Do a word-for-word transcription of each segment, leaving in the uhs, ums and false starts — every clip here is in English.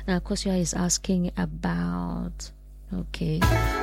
Now, Kosia is asking about. Okay.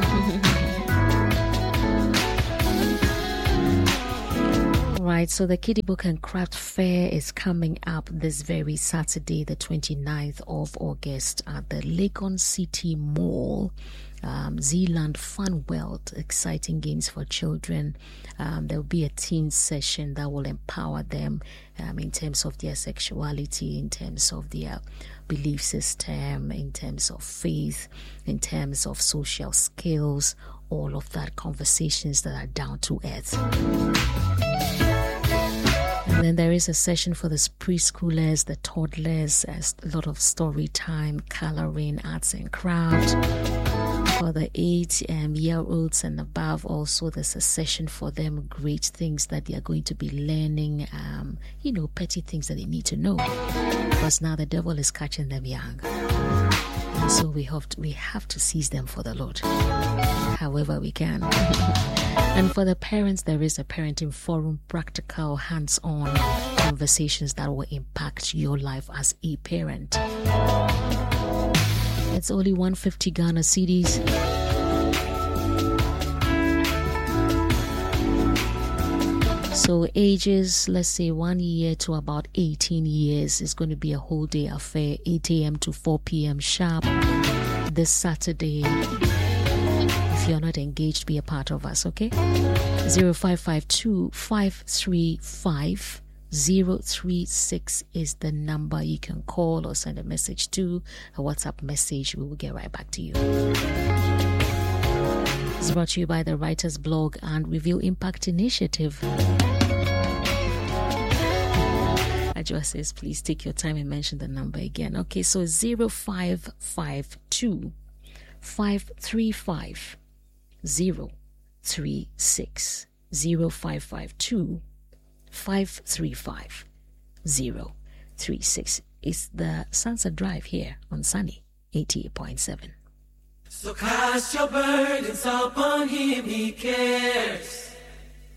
Right, so the Kiddie Book and Craft Fair is coming up this very Saturday, the twenty-ninth of August at the Legon City Mall. Um, Zealand Fun World, exciting games for children. Um, there will be a teen session that will empower them um, in terms of their sexuality, in terms of their belief system, in terms of faith, in terms of social skills, all of that, conversations that are down to earth. And then there is a session for the preschoolers, the toddlers, a lot of story time, coloring, arts and craft. For the eight-year-olds um, and above, also there's a session for them, great things that they are going to be learning, um, you know, petty things that they need to know. Because now the devil is catching them young. And so we have to, we have to seize them for the Lord, however we can. And for the parents, there is a parenting forum, practical, hands-on conversations that will impact your life as a parent. It's only one hundred fifty Ghana cedis. So ages, let's say one year to about eighteen years, is going to be a whole day affair, eight a.m. to four p.m. sharp this Saturday. If you're not engaged, be a part of us, okay? zero five five two, five three five, zero three six is the number you can call or send a message to, a WhatsApp message. We will get right back to you. It's brought to you by the Writers Blog and Review Impact Initiative. Ajua says, please take your time and mention the number again. Okay, so zero five five two, five three five, zero three six. zero five five two, five three five, zero three six is the Sunset Drive here on Sunny eighty-eight point seven. So cast your burdens upon him, he cares.